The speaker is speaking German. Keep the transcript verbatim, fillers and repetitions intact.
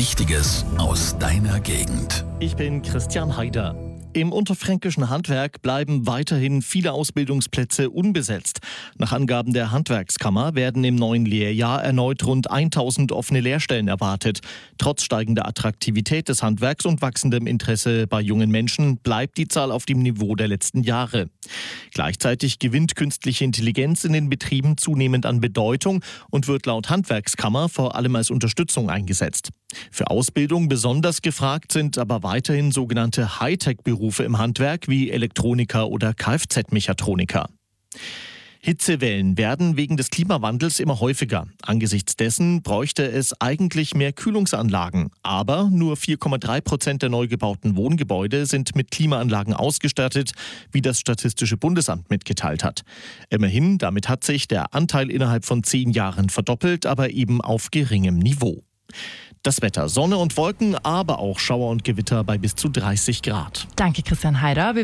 Wichtiges aus deiner Gegend. Ich bin Christian Haider. Im unterfränkischen Handwerk bleiben weiterhin viele Ausbildungsplätze unbesetzt. Nach Angaben der Handwerkskammer werden im neuen Lehrjahr erneut rund tausend offene Lehrstellen erwartet. Trotz steigender Attraktivität des Handwerks und wachsendem Interesse bei jungen Menschen bleibt die Zahl auf dem Niveau der letzten Jahre. Gleichzeitig gewinnt künstliche Intelligenz in den Betrieben zunehmend an Bedeutung und wird laut Handwerkskammer vor allem als Unterstützung eingesetzt. Für Ausbildung besonders gefragt sind aber weiterhin sogenannte Hightech-Berufe im Handwerk wie Elektroniker oder Kfz-Mechatroniker. Hitzewellen werden wegen des Klimawandels immer häufiger. Angesichts dessen bräuchte es eigentlich mehr Kühlungsanlagen. Aber nur vier Komma drei Prozent der neu gebauten Wohngebäude sind mit Klimaanlagen ausgestattet, wie das Statistische Bundesamt mitgeteilt hat. Immerhin, damit hat sich der Anteil innerhalb von zehn Jahren verdoppelt, aber eben auf geringem Niveau. Das Wetter: Sonne und Wolken, aber auch Schauer und Gewitter bei bis zu dreißig Grad. Danke, Christian Haider.